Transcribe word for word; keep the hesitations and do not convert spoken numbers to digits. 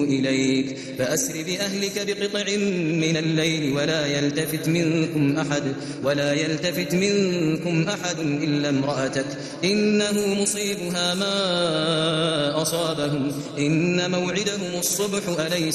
إليك فأسر بأهلك بقطع من الليل ولا يلتفت منكم أحد ولا يلتفت منكم أحد إلا امرأتك إنه مصيبها ما أصابهم إن موعدهم الصبح أليس